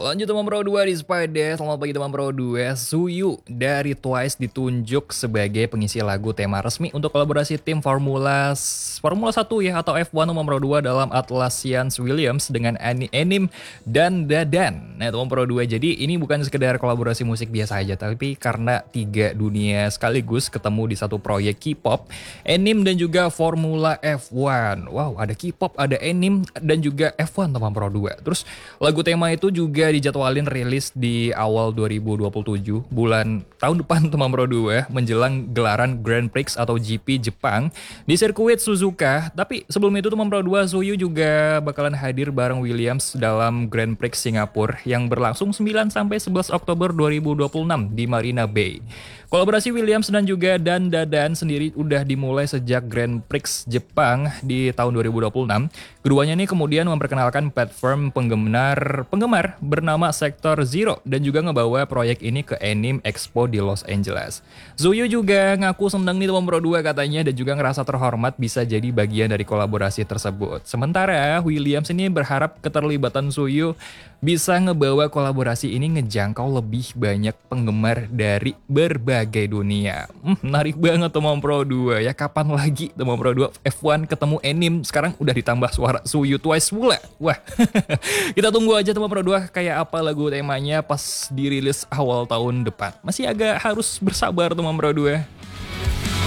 Lanjut teman Pro 2 di Spade. Selamat pagi teman Pro 2. Suyu dari Twice ditunjuk sebagai pengisi lagu tema resmi untuk kolaborasi tim Formula 1 ya atau F1 teman Pro 2 dalam Atlassian Williams dengan Enim dan Dadan. Nah teman Pro 2, jadi ini bukan sekedar kolaborasi musik biasa aja, tapi karena tiga dunia sekaligus ketemu di satu proyek K-pop, Enim dan juga Formula F1. Wow, ada K-pop, ada Enim dan juga F1 teman Pro 2. Terus lagu tema itu juga dijadwalin rilis di awal 2027, bulan tahun depan teman Pro 2, menjelang gelaran Grand Prix atau GP Jepang di sirkuit Suzuka. Tapi sebelum itu teman Pro 2, Suyu juga bakalan hadir bareng Williams dalam Grand Prix Singapura yang berlangsung 9 sampai 11 Oktober 2026 di Marina Bay. Kolaborasi Williams dan juga Dan Dadan sendiri udah dimulai sejak Grand Prix Jepang di tahun 2026. Keduanya ini kemudian memperkenalkan platform penggemar bernama Sector Zero dan juga ngebawa proyek ini ke Anime Expo di Los Angeles. Zuyu juga ngaku seneng nih teman Pro 2 katanya dan juga ngerasa terhormat bisa jadi bagian dari kolaborasi tersebut. Sementara Williams ini berharap keterlibatan Zuyu bisa ngebawa kolaborasi ini ngejangkau lebih banyak penggemar dari berbagai dunia. Menarik banget teman Pro 2 ya. Kapan lagi teman Pro 2 F1 ketemu Anime, sekarang udah ditambah suara Suyu Twice pula. Wah, kita tunggu aja teman Pro 2 kayak apa lagu temanya pas dirilis awal tahun depan. Masih agak harus bersabar teman Pro 2.